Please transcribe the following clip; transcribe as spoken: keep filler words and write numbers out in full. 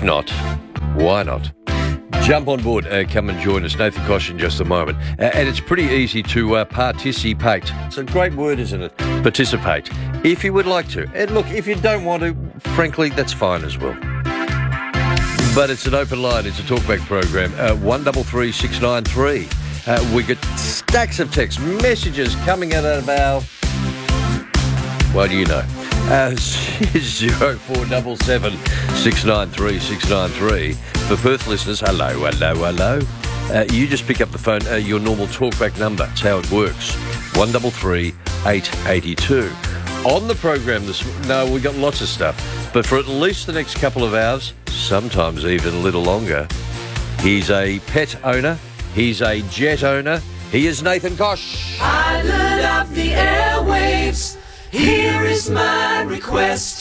If not, why not? Jump on board, uh, come and join us. Nathan Koch in just a moment. Uh, and it's pretty easy to uh, participate. It's a great word, isn't it? Participate. If you would like to. And look, if you don't want to, frankly, that's fine as well. But it's an open line. It's a talkback program. Uh, one three three six nine three. Uh, we get stacks of text messages coming out of our... What do you know? Uh, zero four seven seven six nine three six nine three. For Perth listeners, hello, hello, hello. Uh, you just pick up the phone, uh, your normal talkback number. That's how it works. one three three eight eight two. On the program this... No, we got lots of stuff. But for at least the next couple of hours, sometimes even a little longer, he's a pet owner. He's a jet owner. He is Nathan Koch. Island of the airwaves. Here is my request.